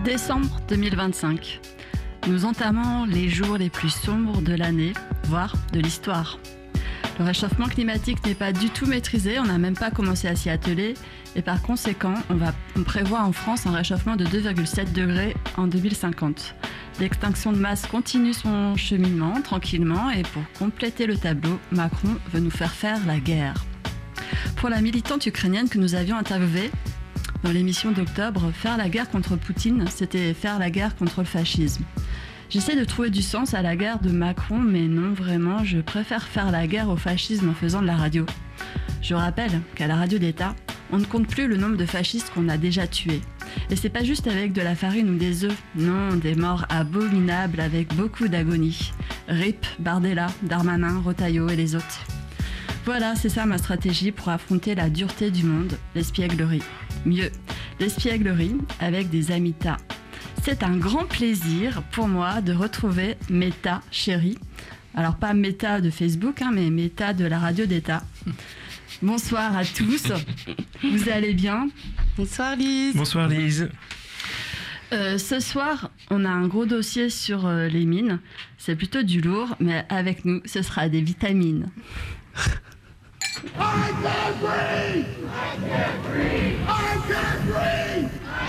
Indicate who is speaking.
Speaker 1: Décembre 2025. Nous entamons les jours les plus sombres de l'année, voire de l'histoire. Le réchauffement climatique n'est pas du tout maîtrisé, on n'a même pas commencé à s'y atteler et par conséquent, on prévoit en France un réchauffement de 2,7 degrés en 2050. L'extinction de masse continue son cheminement tranquillement et pour compléter le tableau, Macron veut nous faire la guerre. Pour la militante ukrainienne que nous avions interviewée dans l'émission d'octobre, faire la guerre contre Poutine, c'était faire la guerre contre le fascisme. J'essaie de trouver du sens à la guerre de Macron, mais non vraiment, je préfère faire la guerre au fascisme en faisant de la radio. Je rappelle qu'à la radio d'État, on ne compte plus le nombre de fascistes qu'on a déjà tués. Et c'est pas juste avec de la farine ou des œufs, non, des morts abominables avec beaucoup d'agonie. RIP, Bardella, Darmanin, Retailleau et les autres. Voilà, c'est ça ma stratégie pour affronter la dureté du monde, l'espièglerie. Mieux, l'espièglerie avec des amitas. C'est un grand plaisir pour moi de retrouver Meta chérie. Alors pas Meta de Facebook, mais Meta de la radio d'État. Bonsoir à tous, vous allez bien?
Speaker 2: Bonsoir Lise.
Speaker 3: Bonsoir Lise.
Speaker 1: Ce soir, on a un gros dossier sur les mines. C'est plutôt du lourd, mais avec nous, ce sera des vitamines.
Speaker 4: I can't breathe! I can't breathe! I can't breathe!